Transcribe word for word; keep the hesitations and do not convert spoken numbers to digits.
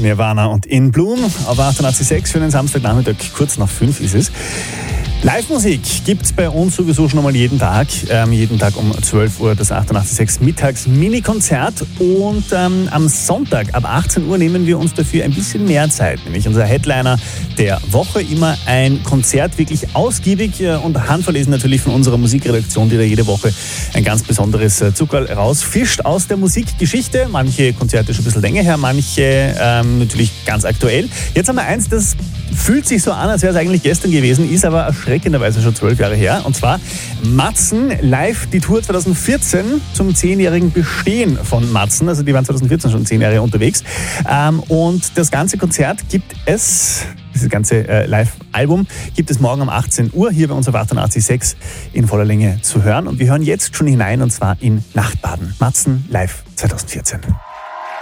Nirvana und In Bloom auf achtundachtzig Komma sechs. Schönen Samstagnachmittag, kurz nach fünf ist es. Live-Musik gibt es bei uns sowieso schon einmal jeden Tag. Ähm, jeden Tag um zwölf Uhr das achtundachtzig Komma sechs Mittags-Mini-Konzert. Und ähm, am Sonntag ab achtzehn Uhr nehmen wir uns dafür ein bisschen mehr Zeit. Nämlich unser Headliner der Woche. Immer ein Konzert, wirklich ausgiebig äh, und handverlesen natürlich von unserer Musikredaktion, die da jede Woche ein ganz besonderes äh, Zuckerl rausfischt aus der Musikgeschichte. Manche Konzerte schon ein bisschen länger her, manche ähm, natürlich ganz aktuell. Jetzt haben wir eins, das fühlt sich so an, als wäre es eigentlich gestern gewesen, ist aber erschreckenderweise schon zwölf Jahre her. Und zwar Matzen live, die Tour zwanzig vierzehn zum zehnjährigen Bestehen von Matzen. Also die waren zwanzig vierzehn schon zehn Jahre unterwegs. Ähm, und das ganze Konzert gibt es, dieses ganze äh, Live-Album, gibt es morgen um achtzehn Uhr hier bei uns auf achtundachtzig Komma sechs in voller Länge zu hören. Und wir hören jetzt schon hinein, und zwar in Nachtbaden. Matzen live zwanzig vierzehn.